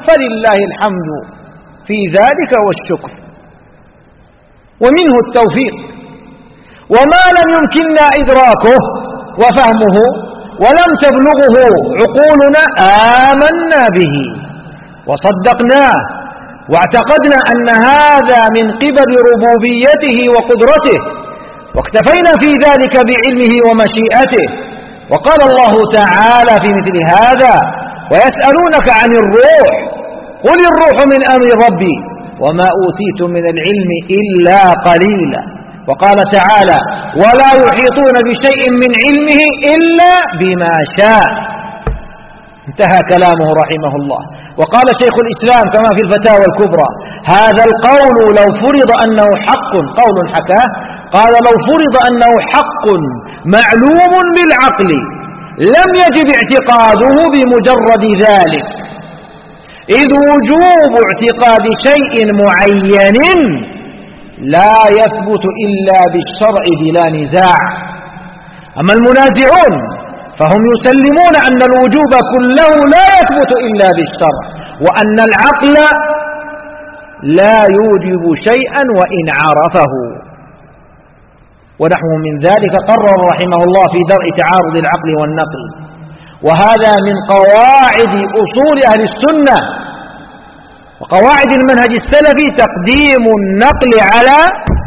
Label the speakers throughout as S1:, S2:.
S1: فلله الحمد في ذلك والشكر، ومنه التوفيق. وما لم يمكننا إدراكه وفهمه ولم تبلغه عقولنا آمنا به وصدقناه واعتقدنا أن هذا من قبل ربوبيته وقدرته، واكتفينا في ذلك بعلمه ومشيئته. وقال الله تعالى في مثل هذا: ويسألونك عن الروح قل الروح من أمر ربي وما أوتيتم من العلم إلا قليلا. وقال تعالى: ولا يحيطون بشيء من علمه إلا بما شاء. انتهى كلامه رحمه الله. وقال شيخ الإسلام كما في الفتاوى الكبرى: هذا القول لو فرض أنه حق، قول حكاه، قال: لو فرض أنه حق معلوم بالعقل لم يجب اعتقاده بمجرد ذلك، إذ وجوب اعتقاد شيء معين لا يثبت إلا بالشرع بلا نزاع. أما المنازعون فهم يسلمون أن الوجوب كله لا يثبت إلا بالشرع، وأن العقل لا يوجب شيئا وإن عرفه. ونحو من ذلك قرر رحمه الله في درء تعارض العقل والنقل. وهذا من قواعد أصول أهل السنة وقواعد المنهج السلفي تقديم النقل على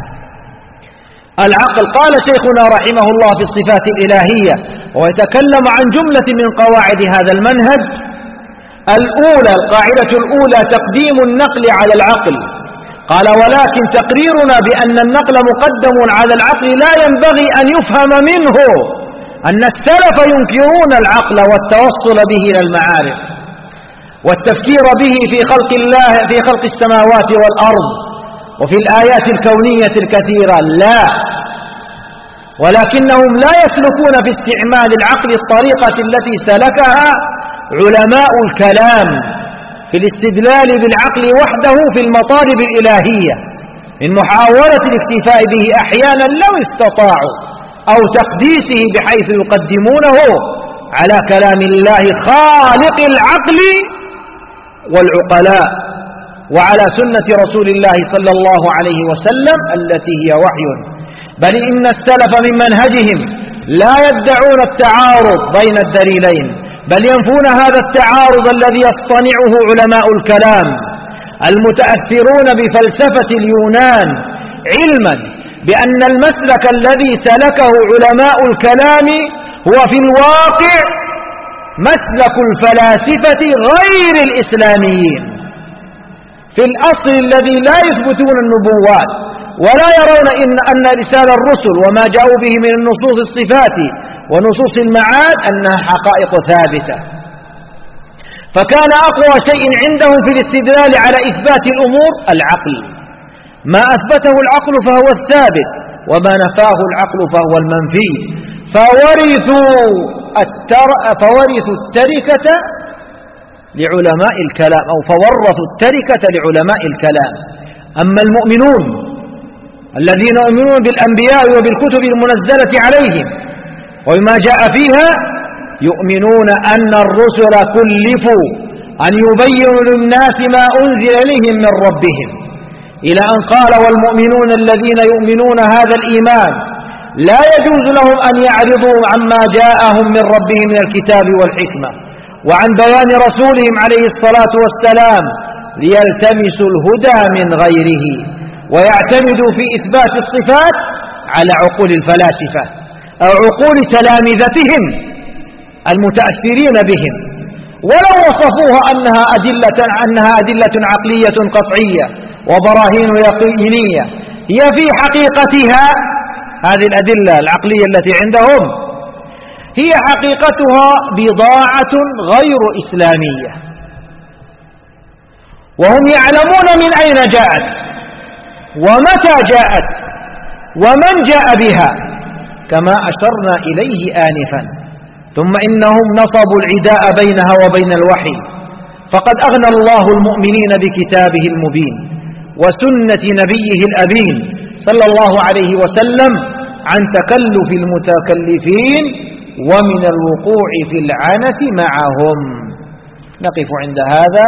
S1: العقل. قال شيخنا رحمه الله في الصفات الإلهية ويتكلم عن جملة من قواعد هذا المنهج: الأولى، القاعدة الأولى تقديم النقل على العقل. قال: ولكن تقريرنا بأن النقل مقدم على العقل لا ينبغي أن يفهم منه أن السلف ينكرون العقل والتوصل به إلى المعارف والتفكير به في خلق الله، في خلق السماوات والأرض وفي الآيات الكونية الكثيرة، لا، ولكنهم لا يسلكون في استعمال العقل الطريقة التي سلكها علماء الكلام في الاستدلال بالعقل وحده في المطالب الإلهية، من محاولة الاكتفاء به أحيانا لو استطاعوا، أو تقديسه بحيث يقدمونه على كلام الله خالق العقل والعقلاء وعلى سنة رسول الله صلى الله عليه وسلم التي هي وحي. بل إن السلف من منهجهم لا يدعون التعارض بين الدليلين، بل ينفون هذا التعارض الذي يصطنعه علماء الكلام المتأثرون بفلسفة اليونان، علما بأن المسلك الذي سلكه علماء الكلام هو في الواقع مسلك الفلاسفة غير الإسلاميين في الأصل الذي لا يثبتون النبوات ولا يرون أن رسال الرسل وما جاءوا به من النصوص الصفات ونصوص المعاد أنها حقائق ثابتة. فكان أقوى شيء عندهم في الاستدلال على إثبات الأمور العقل، ما أثبته العقل فهو الثابت وما نفاه العقل فهو المنفي. فورثوا التركة لعلماء الكلام، أو فورثوا التركة لعلماء الكلام. أما المؤمنون الذين يؤمنون بالأنبياء وبالكتب المنزلة عليهم وبما جاء فيها، يؤمنون أن الرسل كلفوا أن يبينوا للناس ما أنزل إليهم من ربهم، إلى أن قال: والمؤمنون الذين يؤمنون هذا الإيمان لا يجوز لهم أن يعرضوا عما جاءهم من ربهم من الكتاب والحكمة وعن بيان رسولهم عليه الصلاة والسلام ليلتمسوا الهدى من غيره، ويعتمدوا في إثبات الصفات على عقول الفلاسفة أو عقول تلامذتهم المتأثرين بهم، ولو وصفوها أنها أدلة عقلية قطعية وبراهين يقينية. هي في حقيقتها هذه الأدلة العقلية التي عندهم هي حقيقتها بضاعة غير إسلامية، وهم يعلمون من أين جاءت ومتى جاءت ومن جاء بها كما أشرنا إليه آنفا. ثم إنهم نصبوا العداء بينها وبين الوحي، فقد أغنى الله المؤمنين بكتابه المبين وسنة نبيه الأبين صلى الله عليه وسلم عن تكلف المتكلفين ومن الوقوع في العنة معهم. نقف عند هذا